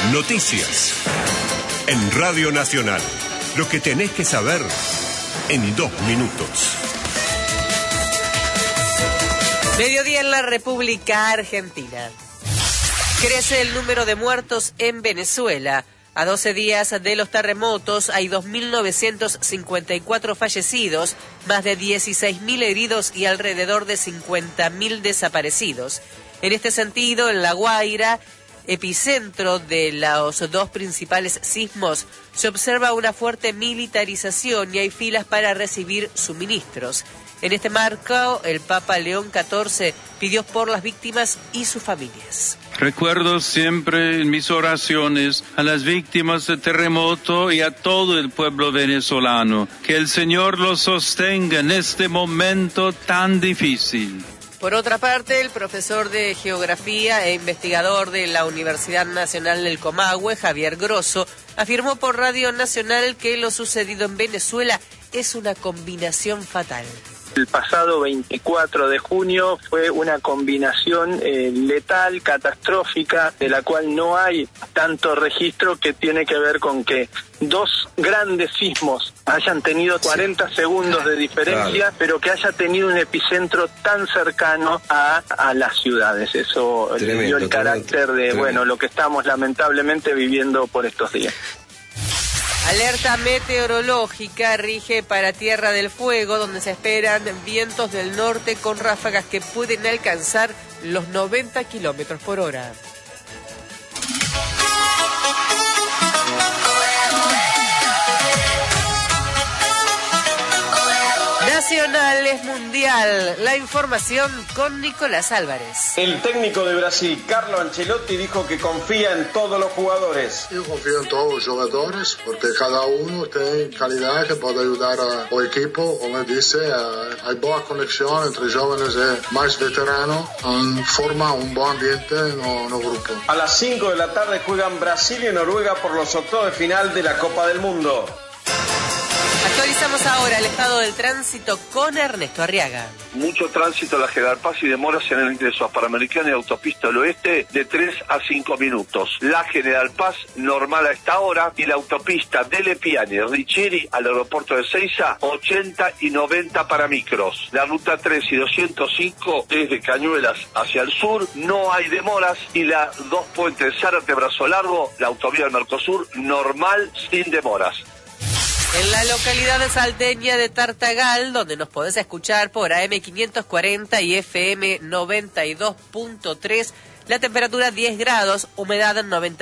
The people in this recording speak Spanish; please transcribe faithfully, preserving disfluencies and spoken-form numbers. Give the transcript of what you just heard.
Noticias. En Radio Nacional. Lo que tenés que saber en dos minutos. Mediodía en la República Argentina. Crece el número de muertos en Venezuela. A doce días de los terremotos hay dos mil novecientos cincuenta y cuatro fallecidos, más de dieciséis mil heridos y alrededor de cincuenta mil desaparecidos. En este sentido, en La Guaira, epicentro de los dos principales sismos, se observa una fuerte militarización y hay filas para recibir suministros. En este marco, el Papa León catorce pidió por las víctimas y sus familias. Recuerdo siempre en mis oraciones a las víctimas del terremoto y a todo el pueblo venezolano. Que el Señor los sostenga en este momento tan difícil. Por otra parte, el profesor de Geografía e investigador de la Universidad Nacional del Comahue, Javier Grosso, afirmó por Radio Nacional que lo sucedido en Venezuela es una combinación fatal. El pasado veinticuatro de junio fue una combinación eh, letal, catastrófica, de la cual no hay tanto registro, que tiene que ver con que dos grandes sismos hayan tenido cuarenta sí. segundos de diferencia, claro, pero que haya tenido un epicentro tan cercano a, a las ciudades. Eso tremendo, le dio el carácter tremendo, de, tremendo. bueno, lo que estamos lamentablemente viviendo por estos días. Alerta meteorológica rige para Tierra del Fuego, donde se esperan vientos del norte con ráfagas que pueden alcanzar los noventa kilómetros por hora. Nacional es mundial. La información con Nicolás Álvarez. El técnico de Brasil, Carlo Ancelotti, dijo que confía en todos los jugadores. Yo confío en todos los jugadores porque cada uno tiene calidad que puede ayudar al equipo. Como dice, hay buena conexión entre jóvenes y más veteranos. Forma un buen ambiente en el grupo. A las cinco de la tarde juegan Brasil y Noruega por los octavos de final de la Copa del Mundo. Actualizamos ahora el estado del tránsito con Ernesto Arriaga. Mucho tránsito en la General Paz y demoras en el ingreso a Panamericana y Autopista del Oeste de tres a cinco minutos. La General Paz normal a esta hora y la autopista de Lepiane, Richieri al aeropuerto de Seiza, ochenta y noventa para micros. La ruta tres y doscientos cinco desde Cañuelas hacia el sur, no hay demoras, y la dos Puentes Zárate Brazo Largo, la autovía del Mercosur, normal sin demoras. En la localidad de salteña de Tartagal, donde nos podés escuchar por A M quinientos cuarenta y F M noventa y dos punto tres, la temperatura diez grados, humedad noventa.